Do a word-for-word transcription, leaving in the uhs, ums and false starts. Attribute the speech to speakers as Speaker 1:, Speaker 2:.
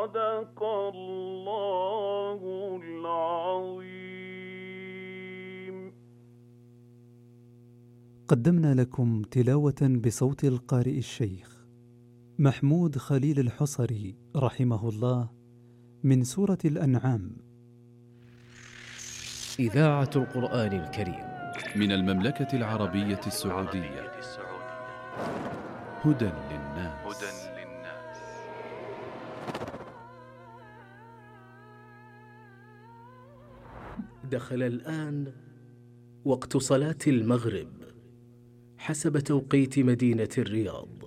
Speaker 1: صدق الله العظيم.
Speaker 2: قدمنا لكم تلاوة بصوت القارئ الشيخ محمود خليل الحصري رحمه الله من سورة الأنعام.
Speaker 3: إذاعة القرآن الكريم
Speaker 4: من المملكة العربية السعودية. هدى للناس.
Speaker 3: دخل الآن وقت صلاة المغرب حسب توقيت مدينة الرياض.